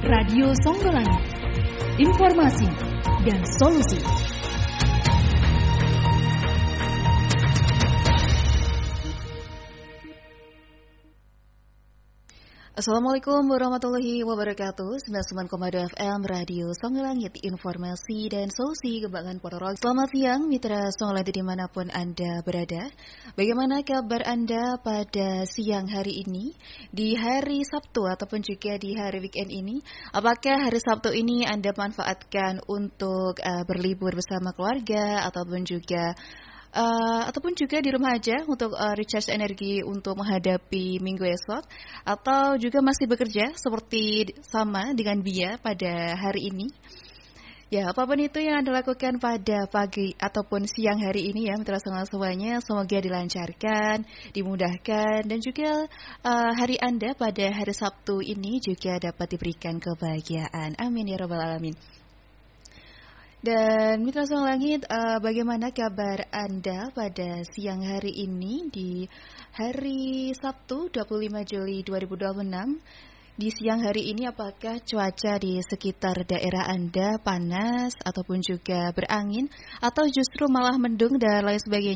Radio Songgolangit, informasi dan solusi. Assalamualaikum warahmatullahi wabarakatuh. 99,2 FM Radio Songgolangit, informasi dan solusi kebanggaan Ponorogo. Selamat siang mitra Songgolangit dimanapun Anda berada. Bagaimana kabar Anda pada siang hari ini, di hari Sabtu ataupun juga di hari weekend ini? Apakah hari Sabtu ini Anda manfaatkan untuk berlibur bersama keluarga ataupun juga di rumah aja untuk recharge energi untuk menghadapi minggu esok, atau juga masih bekerja seperti sama dengan Bia pada hari ini? Ya, apapun itu yang Anda lakukan pada pagi ataupun siang hari ini ya, mitra semuanya, semoga dilancarkan, dimudahkan, dan juga hari Anda pada hari Sabtu ini juga dapat diberikan kebahagiaan. Amin ya rabbal alamin. Dan mitra Songgolangit, bagaimana kabar Anda pada siang hari ini di hari Sabtu 25 Juli 2026? Di siang hari ini apakah cuaca di sekitar daerah Anda panas ataupun juga berangin atau justru malah mendung dan lain sebagainya?